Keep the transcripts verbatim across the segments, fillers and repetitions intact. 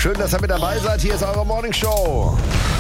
Schön, dass ihr mit dabei seid. Hier ist eure Morning Show.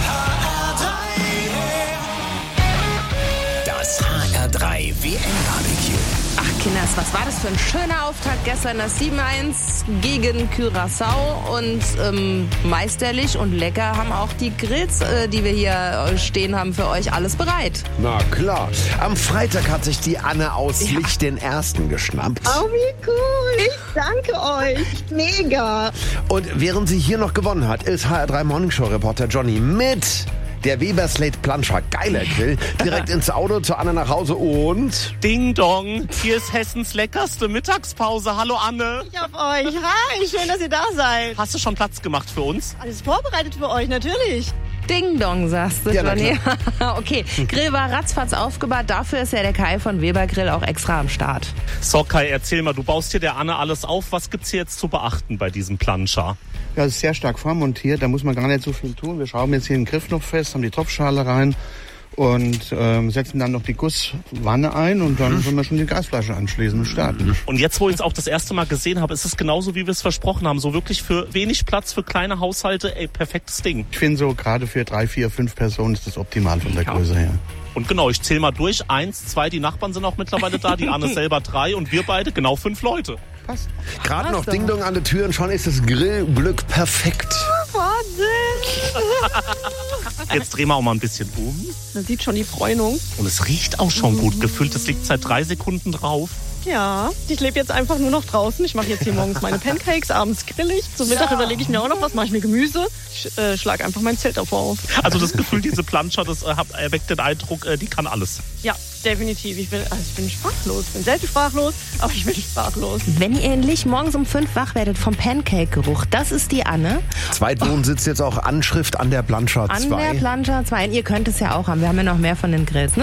Das H R drei W M-Barbecue. Ach, Kinders, was war das für ein schöner Auftakt gestern? Das sieben eins gegen Curaçao. Und ähm, meisterlich und lecker haben auch die Grills, äh, die wir hier stehen haben, für euch alles bereit. Na klar. Am Freitag hat sich die Anne aus Ja. Licht den Ersten geschnappt. Oh, wie cool. Ich danke euch. Mega. Und während sie hier noch gewonnen hat, ist H R drei Morning Show Reporter Johnny mit der Weber Slate Planscher, geiler Grill, direkt ins Auto zu Anne nach Hause und... Ding Dong, hier ist Hessens leckerste Mittagspause. Hallo Anne. Ich auf euch. Hi, schön, dass ihr da seid. Hast du schon Platz gemacht für uns? Alles vorbereitet für euch, natürlich. Ding Dong, sagst du, Ja, na Johnny. Okay, Grill war ratzfatz aufgebaut. Dafür ist ja der Kai von Weber Grill auch extra am Start. So Kai, erzähl mal, du baust hier der Anne alles auf. Was gibt's hier jetzt zu beachten bei diesem Planscher? Ja, es ist sehr stark vormontiert, da muss man gar nicht so viel tun. Wir schrauben jetzt hier den Griff noch fest, haben die Topfschale rein und ähm, setzen dann noch die Gusswanne ein und dann können wir schon die Gasflasche anschließen und starten. Und jetzt, wo ich es auch das erste Mal gesehen habe, ist es genauso, wie wir es versprochen haben. So wirklich für wenig Platz für kleine Haushalte, ey, perfektes Ding. Ich finde so, gerade für drei, vier, fünf Personen ist das optimal von der Größe her. Und genau, ich zähle mal durch. Eins, zwei, die Nachbarn sind auch mittlerweile da, die Anne selber drei und wir beide genau fünf Leute. Passt. Gerade noch doch. Ding Dong an der Tür und schon ist das Grillglück perfekt. Jetzt drehen wir auch mal ein bisschen um. Man sieht schon die Bräunung. Und es riecht auch schon gut gefüllt. Es liegt seit drei Sekunden drauf. Ja, ich lebe jetzt einfach nur noch draußen. Ich mache jetzt hier morgens meine Pancakes, abends grill ich. Zum Mittag überlege ich mir auch noch was, mache ich mir Gemüse. Ich äh, schlage einfach mein Zelt davor auf. Also das Gefühl, diese Planscher, das äh, hat, erweckt den Eindruck, äh, die kann alles. Ja, definitiv. Ich bin, also ich bin sprachlos. Ich bin selten sprachlos, aber ich bin sprachlos. Wenn ihr endlich morgens um fünf wach werdet vom Pancake-Geruch, das ist die Anne. Zweitwohnsitz jetzt auch Anschrift an der Planscher An zwei. der Planscher zwei. Ihr könnt es ja auch haben. Wir haben ja noch mehr von den Grills, ne?